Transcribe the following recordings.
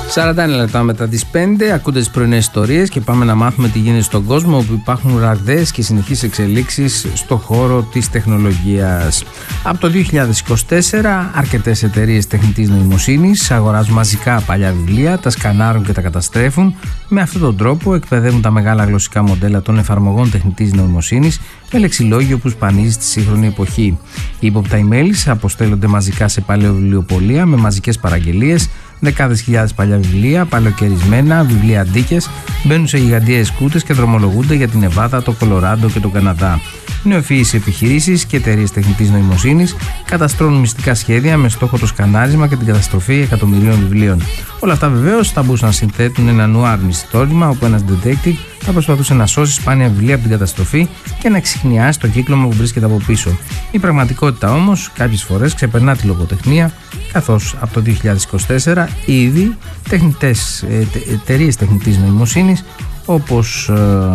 41 λεπτά μετά τις 5 ακούτε τις πρωινές ιστορίες και πάμε να μάθουμε τι γίνεται στον κόσμο, όπου υπάρχουν ραγδαίες και συνεχείς εξελίξεις στον χώρο της τεχνολογίας. Από το 2024 αρκετές εταιρείες τεχνητής νοημοσύνης αγοράζουν μαζικά παλιά βιβλία, τα σκανάρουν και τα καταστρέφουν. Με αυτόν τον τρόπο εκπαιδεύουν τα μεγάλα γλωσσικά μοντέλα των εφαρμογών τεχνητής νοημοσύνης με λεξιλόγιο που σπανίζει στη σύγχρονη εποχή. Οι ύποπτα emails αποστέλλονται μαζικά σε παλαιοβιβλιοπωλεία με μαζικές παραγγελίες. Δεκάδες χιλιάδες παλιά βιβλία, παλαιοκαιρισμένα, βιβλία αντίκες, μπαίνουν σε γιγαντιαίες κούτες και δρομολογούνται για την Νεβάδα, το Κολοράντο και τον Καναδά. Νεοφυείς επιχειρήσεις και εταιρείες τεχνητής νοημοσύνης καταστρώνουν μυστικά σχέδια με στόχο το σκανάρισμα και την καταστροφή εκατομμυρίων βιβλίων. Όλα αυτά βεβαίως θα μπορούσαν να συνθέτουν ένα νουάρ μυστόρημα όπου ένας detective θα προσπαθούσε να σώσει σπάνια βιβλία από την καταστροφή και να εξιχνιάσει το κύκλωμα που βρίσκεται από πίσω. Η πραγματικότητα όμως κάποιες φορές ξεπερνά τη λογοτεχνία, καθώς από το 2024 ήδη εταιρείες τεχνητής νοημοσύνης όπως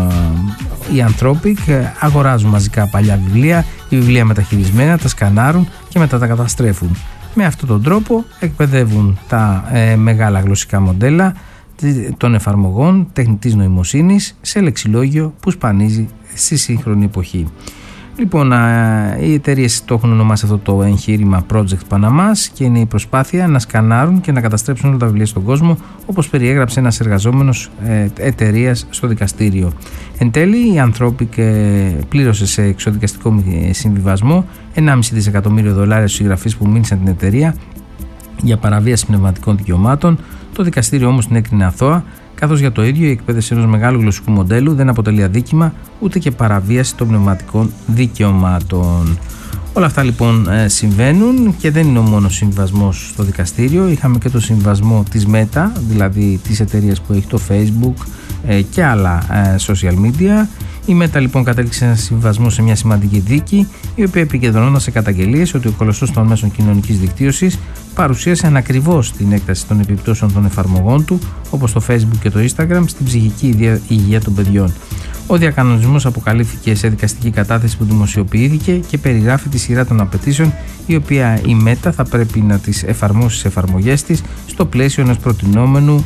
οι Anthropic αγοράζουν μαζικά παλιά βιβλία, οι βιβλία μεταχειρισμένα, τα σκανάρουν και μετά τα καταστρέφουν. Με αυτόν τον τρόπο εκπαιδεύουν τα μεγάλα γλωσσικά μοντέλα των εφαρμογών τεχνητής νοημοσύνης σε λεξιλόγιο που σπανίζει στη σύγχρονη εποχή. Λοιπόν, οι εταιρείες το έχουν ονομάσει αυτό το εγχείρημα Project Panama και είναι η προσπάθεια να σκανάρουν και να καταστρέψουν όλα τα βιβλία στον κόσμο, όπως περιέγραψε ένας εργαζόμενος εταιρείας στο δικαστήριο. Εν τέλει, η Anthropic πλήρωσε σε εξοδικαστικό συμβιβασμό $1,5 δισεκατομμύριο στους συγγραφείς που μίλησαν την εταιρεία για παραβίαση πνευματικών δικαιωμάτων. Το δικαστήριο όμως την έκρινε αθώα, καθώς για το ίδιο η εκπαίδευση ενός μεγάλου γλωσσικού μοντέλου δεν αποτελεί αδίκημα ούτε και παραβίαση των πνευματικών δικαιωμάτων. Όλα αυτά λοιπόν συμβαίνουν και δεν είναι ο μόνος συμβιβασμός στο δικαστήριο. Είχαμε και το συμβιβασμό της Meta, δηλαδή της εταιρείας που έχει το Facebook και άλλα social media. Η Meta λοιπόν κατέληξε ένα συμβιβασμό σε μια σημαντική δίκη, η οποία επικεντρωνόταν σε καταγγελίες ότι ο κολοσσός των μέσων κοινωνικής δικτύωσης παρουσίασε ανακριβώς την έκταση των επιπτώσεων των εφαρμογών του, όπως το Facebook και το Instagram, στην ψυχική υγεία των παιδιών. Ο διακανονισμός αποκαλύφθηκε σε δικαστική κατάθεση που δημοσιοποιήθηκε και περιγράφει τη σειρά των απαιτήσεων, η οποία η Meta θα πρέπει να τις εφαρμόσει σε εφαρμογές της στο πλαίσιο ενός προτινόμενου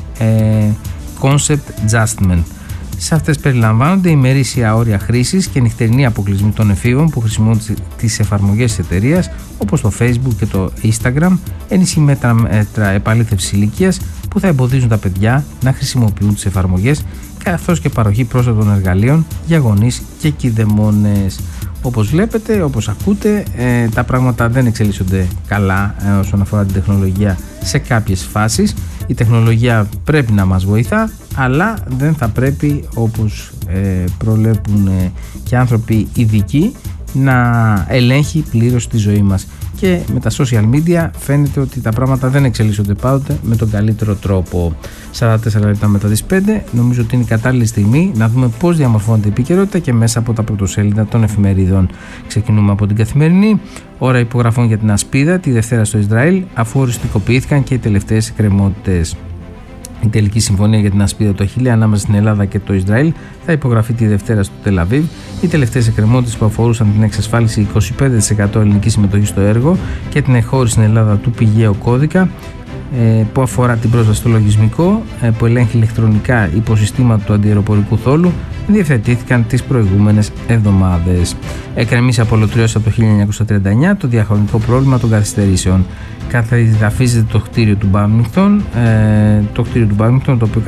concept adjustment. Σε αυτές περιλαμβάνονται ημερήσια όρια χρήσης και νυχτερινή αποκλεισμοί των εφήβων που χρησιμοποιούν τις εφαρμογές της εταιρείας, όπως το Facebook και το Instagram, ενισχύ μέτρα επαλήθευσης ηλικίας που θα εμποδίζουν τα παιδιά να χρησιμοποιούν τις εφαρμογές, καθώς και παροχή πρόσθετων εργαλείων για γονείς και κηδεμόνες. Όπως βλέπετε, όπως ακούτε, τα πράγματα δεν εξελίσσονται καλά όσον αφορά την τεχνολογία σε κάποιες φάσεις. Η τεχνολογία πρέπει να μας βοηθά, αλλά δεν θα πρέπει, όπως προλέπουν και άνθρωποι ειδικοί, να ελέγχει πλήρως τη ζωή μας. Και με τα social media φαίνεται ότι τα πράγματα δεν εξελίσσονται πάντοτε με τον καλύτερο τρόπο. 44 λεπτά μετά τις 5 νομίζω ότι είναι η κατάλληλη στιγμή να δούμε πώς διαμορφώνεται η επικαιρότητα και μέσα από τα πρωτοσέλιδα των εφημερίδων. Ξεκινούμε από την Καθημερινή. Ώρα υπογραφών για την ασπίδα τη Δευτέρα στο Ισραήλ, αφού οριστικοποιήθηκαν και οι τελευταίες εκκρεμότητες. Η τελική συμφωνία για την ασπίδα του Αχιλλέα ανάμεσα στην Ελλάδα και το Ισραήλ θα υπογραφεί τη Δευτέρα στο Τελ-Αβίβ. Οι τελευταίες εκκρεμότητες που αφορούσαν την εξασφάλιση 25% ελληνικής συμμετοχής στο έργο και την εχώρηση στην Ελλάδα του πηγαίου κώδικα που αφορά την πρόσβαση στο λογισμικό που ελέγχει ηλεκτρονικά υποσυστήματα του αντιαεροπορικού θόλου διευθετήθηκαν τις προηγούμενες εβδομάδες. Εκκρεμίσει απολωτριώσει από το 1939 το διαχρονικό πρόβλημα των καθυστερήσεων. Καταδαφίζεται το κτίριο του Μπάμινγκτον, το οποίο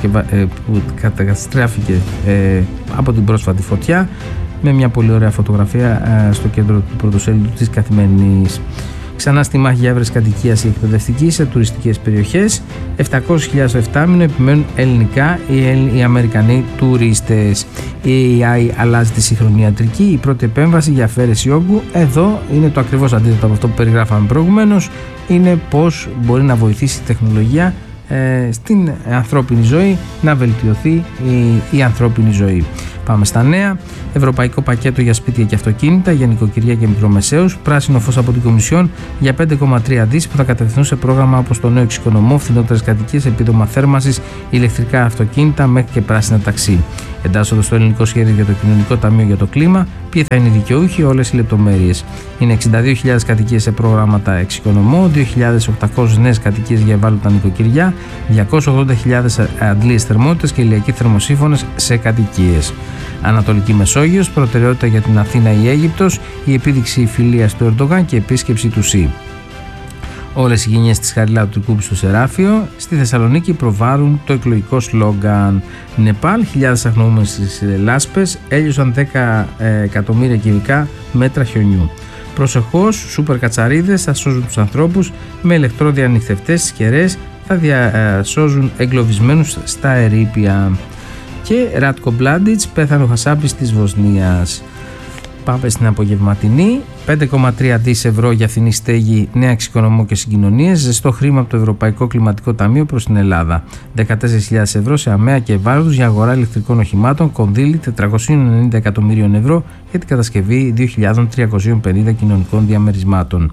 καταστράφηκε από την πρόσφατη φωτιά, με μια πολύ ωραία φωτογραφία στο κέντρο του πρωτοσέλιδου της Καθημερινής. Ξανά στη μάχη για έβρεση κατοικίας η εκπαιδευτική σε τουριστικές περιοχές. 700.000 το εφτάμηνο επιμένουν ελληνικά οι Αμερικανοί τουρίστες. Η AI αλλάζει τη σύγχρονη ιατρική. Η πρώτη επέμβαση για αφαίρεση όγκου. Εδώ είναι το ακριβώς αντίθετο από αυτό που περιγράφαμε προηγουμένως. Είναι πώς μπορεί να βοηθήσει η τεχνολογία στην ανθρώπινη ζωή, να βελτιωθεί η ανθρώπινη ζωή. Πάμε στα νέα. Ευρωπαϊκό πακέτο για σπίτια και αυτοκίνητα, για νοικοκυριά και μικρομεσαίους. Πράσινο φως από την Κομισιόν για 5,3 δις που θα κατευθυνθούν σε πρόγραμμα όπως το νέο εξοικονομώ, φθηνότερες κατοικίες, επίδομα θέρμανσης, ηλεκτρικά αυτοκίνητα μέχρι και πράσινα ταξί. Εντάσσονται στο ελληνικό σχέδιο για το Κοινωνικό Ταμείο για το Κλίμα. Ποιοι θα είναι οι δικαιούχοι, όλες οι λεπτομέρειες. Είναι 62.000 κατοικίες σε προγράμματα εξοικονομώ, 2.800 νέες κατοικίες για ευάλωτα νοικοκυριά, 280.000 αντλίες θερμότητας και ηλιακοί θερμοσύφωνες σε κατοικίες. Ανατολική Μεσόγειος, προτεραιότητα για την Αθήνα ή Αίγυπτος, η επίδειξη φιλίας του Ερντογάν και επίσκεψη του ΣΥ. Όλες οι γενιές της Χαριλάου Τρικούπη στο Σεράφιο. Στη Θεσσαλονίκη προβάλλουν το εκλογικό σλόγγαν. Νεπάλ, χιλιάδες αγνοούμενες στις λάσπες έλειωσαν 10 εκατομμύρια κυβικά μέτρα χιονιού. Προσεχώς, σούπερ κατσαρίδες θα σώζουν τους ανθρώπους, με ηλεκτρόδια ανοιχτευτές στις κεραίες θα διασώζουν εγκλωβισμένους στα ερείπια. Και Ράτκο Μπλάντιτς, πέθανε ο Χασάπης της Βοσνίας. Πάμε στην απογευματινή. 5,3 δις ευρώ για φθηνή στέγη, νέα εξοικονομώ και συγκοινωνίες. Ζεστό χρήμα από το Ευρωπαϊκό Κλιματικό Ταμείο προς την Ελλάδα. 14.000 ευρώ σε αμαία και ευάλωτους για αγορά ηλεκτρικών οχημάτων. Κονδύλι 490 εκατομμύριων ευρώ για την κατασκευή 2.350 κοινωνικών διαμερισμάτων.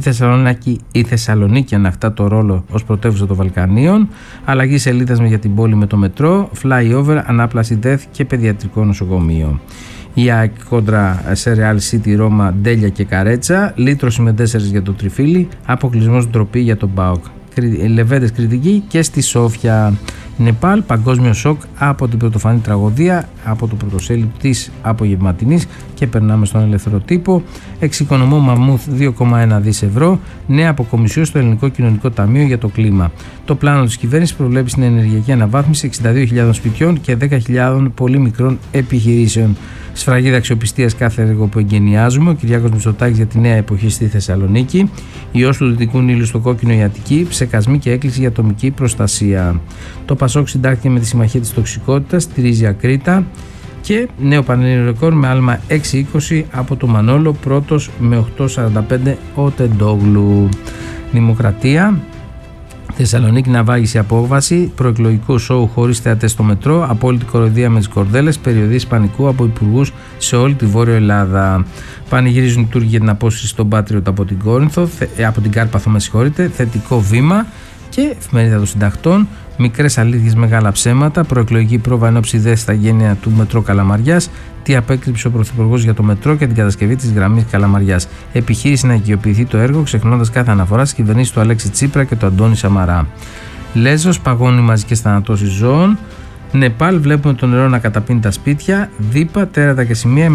Η Θεσσαλονίκη ανακτά το ρόλο ως πρωτεύουσα των Βαλκανίων. Αλλαγή σελίδας για την πόλη με το μετρό. Flyover, ανάπλαση ΔΕΘ και παιδιατρικό νοσοκομείο. Η ΑΕΚ κόντρα σε Real City, Ρώμα, Ντέλια και Καρέτσα. Λύτρωση με 4 για το Τριφύλι. Αποκλεισμός ντροπή για τον ΠΑΟΚ. Λεβέντες κριτική και στη Σόφια. Νεπάλ, παγκόσμιο σοκ από την πρωτοφανή τραγωδία, από το πρωτοσέλιδο της απογευματινής. Και περνάμε στον ελεύθερο τύπο. Εξοικονομώ Μαμούθ 2,1 δις ευρώ. Νέα αποκομισιό στο Ελληνικό Κοινωνικό Ταμείο για το Κλίμα. Το πλάνο της κυβέρνησης προβλέπει στην ενεργειακή αναβάθμιση 62.000 σπιτιών και 10.000 πολύ μικρών επιχειρήσεων. Σφραγίδα αξιοπιστίας κάθε έργο που εγκαινιάζουμε. Ο Κυριάκος Μητσοτάκης για τη νέα εποχή στη Θεσσαλονίκη. Ιός του Δυτικού Νείλου στο κόκκινο η Αττική. Ψεκασμοί και έκκληση για ατομική προστασία. Το Πασόκ συντάχθηκε με τη Συμμαχία της Τοξικότητας. Στηρίζει ακρίτα. Και νέο πανελλήνιο ρεκόρ με άλμα 6,20 από το Μανόλο. Πρώτος με 8,45 ο Τεντόγλου. Δημοκρατία. Θεσσαλονίκη ναυάγησε απόβαση, προεκλογικό σοου χωρίς θεατές στο μετρό, απόλυτη κοροϊδία με τις κορδέλες, περιοδίες πανικού από υπουργούς σε όλη τη Βόρεια Ελλάδα. Πανηγυρίζουν οι Τούρκοι για την απόσυρση στον Πάτριωτ από την Κόρινθο, από την Κάρπαθο, με συγχωρείτε, θετικό βήμα. Και εφημερίδα των συντακτών, μικρές αλήθειες, μεγάλα ψέματα, προεκλογική πρόβα ενόψει ΔΕΘ στα γένεια του μετρό Καλαμαριάς. Τι απέκρυψε ο Πρωθυπουργός για το μετρό και την κατασκευή της γραμμής Καλαμαριάς. Επιχείρηση να οικειοποιηθεί το έργο, ξεχνώντας κάθε αναφορά στις κυβερνήσεις του Αλέξη Τσίπρα και του Αντώνη Σαμαρά. Λέζος, παγώνει μαζικές θανατώσεις ζώων. Νεπάλ, βλέπουμε το νερό να καταπίνει τα σπίτια. Δίπα, τέρατα και σημεία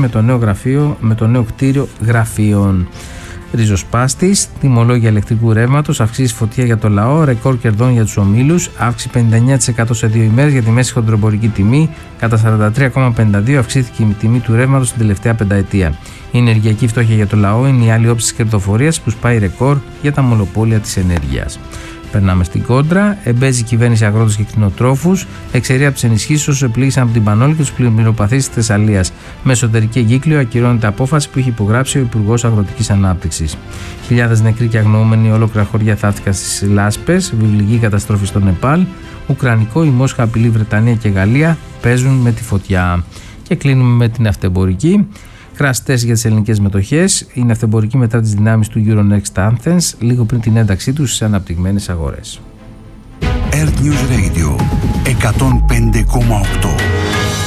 με το νέο κτίριο γραφείων. Ριζοσπάστης, τιμολόγια ηλεκτρικού ρεύματος, αυξήσει φωτιά για το λαό, ρεκόρ κερδών για τους ομίλους, αύξηση 59% σε 2 ημέρες για τη μέση χοντροεμπορική τιμή, κατά 43,52 αυξήθηκε η τιμή του ρεύματος την τελευταία πενταετία. Η ενεργειακή φτώχεια για το λαό είναι η άλλη όψη της κερδοφορίας που σπάει ρεκόρ για τα μονοπόλια της ενέργειας. Περνάμε στην κόντρα. Εμπέζει η κυβέρνηση αγρότες και κτηνοτρόφους. Εξαιρεί από τις ενισχύσεις όσους επλήγησαν από την Πανόλη και τους πλημμυροπαθείς της Θεσσαλίας. Με εσωτερική εγκύκλιο ακυρώνεται απόφαση που είχε υπογράψει ο Υπουργός Αγροτικής Ανάπτυξης. Χιλιάδες νεκροί και αγνοούμενοι, ολόκληρα χωριά θαύτηκαν στις λάσπες. Βιβλική καταστροφή στο Νεπάλ. Ουκρανικό, η Μόσχα απειλεί Βρετανία και Γαλλία. Παίζουν με τη φωτιά. Και κλείνουμε με την αυτεμπορική. Κραστές για τις ελληνικές μετοχές. Είναι αυτεμπορική μετά τις δυνάμεις του Euronext Athens, λίγο πριν την ένταξή τους στις αναπτυγμένες αγορές. Earth News Radio 105,8